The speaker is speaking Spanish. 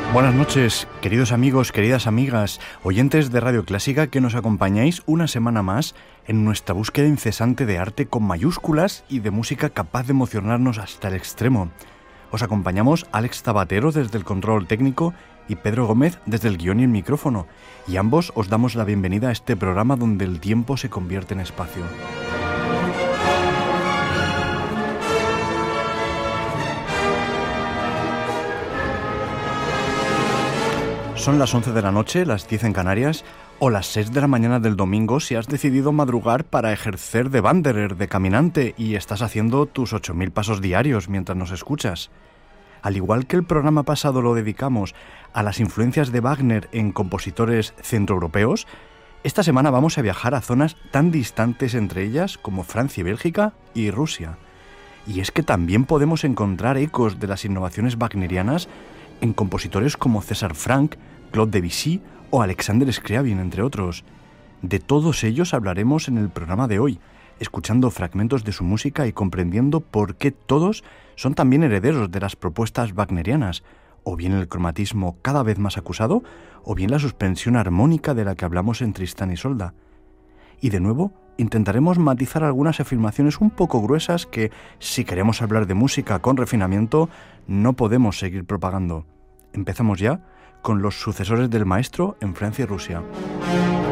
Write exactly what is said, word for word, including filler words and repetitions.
Buenas noches, queridos amigos, queridas amigas, oyentes de Radio Clásica que nos acompañáis una semana más en nuestra búsqueda incesante de arte con mayúsculas y de música capaz de emocionarnos hasta el extremo. Os acompañamos Alex Tabatero desde el control técnico y Pedro Gómez desde el guión y el micrófono, y ambos os damos la bienvenida a este programa donde el tiempo se convierte en espacio. Son las once de la noche, las diez en Canarias, o las seis de la mañana del domingo si has decidido madrugar para ejercer de wanderer, de caminante, y estás haciendo tus ocho mil pasos diarios mientras nos escuchas. Al igual que el programa pasado lo dedicamos a las influencias de Wagner en compositores centroeuropeos, esta semana vamos a viajar a zonas tan distantes entre ellas como Francia y Bélgica y Rusia. Y es que también podemos encontrar ecos de las innovaciones wagnerianas en compositores como César Franck, Claude Debussy o Alexander Scriabin, entre otros. De todos ellos hablaremos en el programa de hoy, escuchando fragmentos de su música y comprendiendo por qué todos son también herederos de las propuestas wagnerianas, o bien el cromatismo cada vez más acusado, o bien la suspensión armónica de la que hablamos en Tristán y Isolda. Y de nuevo, intentaremos matizar algunas afirmaciones un poco gruesas que, si queremos hablar de música con refinamiento, no podemos seguir propagando. Empezamos ya con los sucesores del maestro en Francia y Rusia.